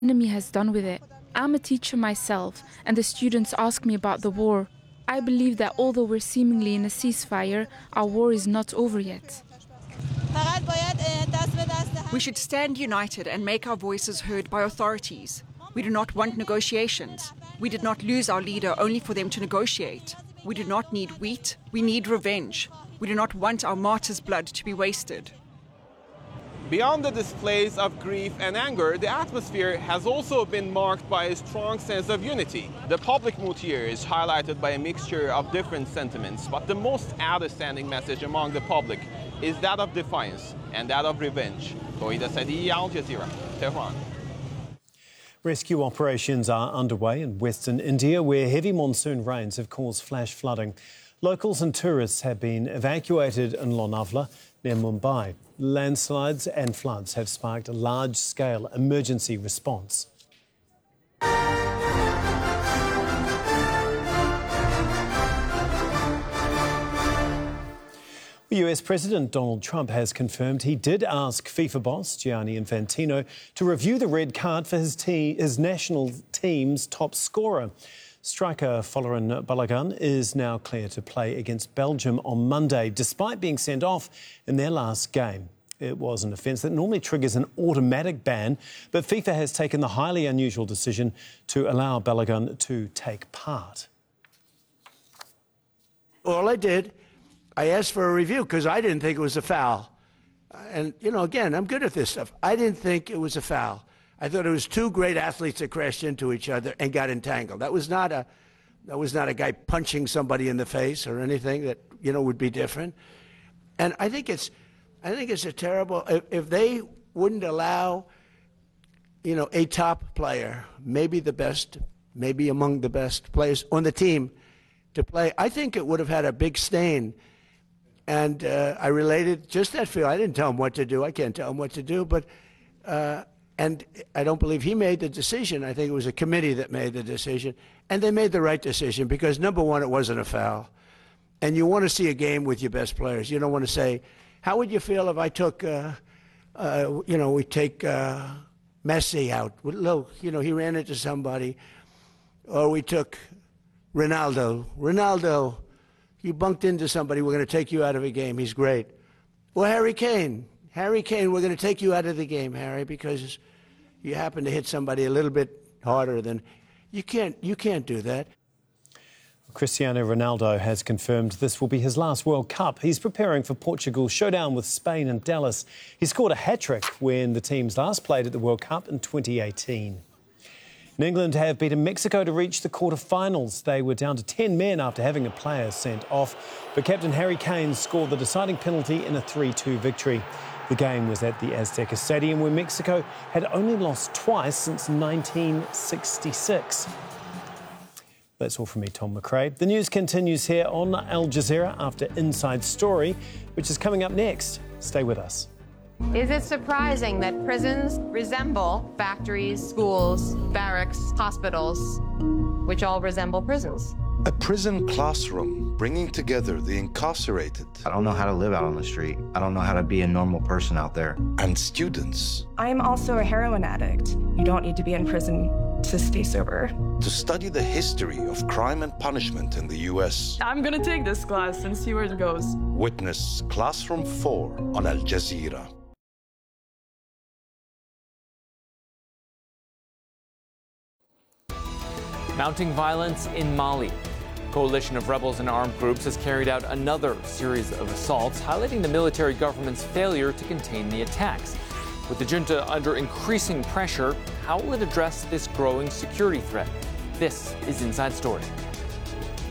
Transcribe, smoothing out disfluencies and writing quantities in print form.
enemy has done with it. I'm a teacher myself, and the students ask me about the war. I believe that although we're seemingly in a ceasefire, our war is not over yet. We should stand united and make our voices heard by authorities. We do not want negotiations. We did not lose our leader only for them to negotiate. We do not need wheat, we need revenge. We do not want our martyrs' blood to be wasted. Beyond the displays of grief and anger, the atmosphere has also been marked by a strong sense of unity. The public mood here is highlighted by a mixture of different sentiments, but the most outstanding message among the public is that of defiance and that of revenge. Tawhid Asadi, Al Jazeera, Tehran. Rescue operations are underway in western India, where heavy monsoon rains have caused flash flooding. Locals and tourists have been evacuated in Lonavla, near Mumbai. Landslides and floods have sparked a large-scale emergency response. US President Donald Trump has confirmed he did ask FIFA boss Gianni Infantino to review the red card for his national team's top scorer. Striker Folarin Balogun is now clear to play against Belgium on Monday, despite being sent off in their last game. It was an offence that normally triggers an automatic ban, but FIFA has taken the highly unusual decision to allow Balogun to take part. All I did, I asked for a review because I didn't think it was a foul. And, you know, again, I'm good at this stuff. I didn't think it was a foul. I thought it was two great athletes that crashed into each other and got entangled. That was not a guy punching somebody in the face or anything that, you know, would be different. And I think it's a terrible, if they wouldn't allow, you know, a top player, maybe the best, maybe among the best players on the team to play, I think it would have had a big stain. And I related just that feel. I didn't tell him what to do. I can't tell him what to do. But, and I don't believe he made the decision. I think it was a committee that made the decision. And they made the right decision because, number one, it wasn't a foul. And you want to see a game with your best players. You don't want to say, how would you feel if I took, you know, we take Messi out? Look, you know, he ran into somebody. Or we took Ronaldo. Ronaldo, you bumped into somebody, we're going to take you out of a game. He's great. Or Harry Kane. Harry Kane, we're going to take you out of the game, Harry, because you happen to hit somebody a little bit harder than... You can't do that. Cristiano Ronaldo has confirmed this will be his last World Cup. He's preparing for Portugal's showdown with Spain in Dallas. He scored a hat-trick when the teams last played at the World Cup in 2018. And England have beaten Mexico to reach the quarter-finals. They were down to 10 men after having a player sent off. But captain Harry Kane scored the deciding penalty in a 3-2 victory. The game was at the Azteca Stadium, where Mexico had only lost twice since 1966. That's all from me, Tom McRae. The news continues here on Al Jazeera after Inside Story, which is coming up next. Stay with us. Is it surprising that prisons resemble factories, schools, barracks, hospitals, which all resemble prisons? A prison classroom bringing together the incarcerated. I don't know how to live out on the street. I don't know how to be a normal person out there. And students. I'm also a heroin addict. You don't need to be in prison to stay sober. To study the history of crime and punishment in the U.S. I'm gonna take this class and see where it goes. Witness Classroom 4 on Al Jazeera. Mounting violence in Mali. A coalition of rebels and armed groups has carried out another series of assaults, highlighting the military government's failure to contain the attacks. With the junta under increasing pressure, how will it address this growing security threat? This is Inside Story.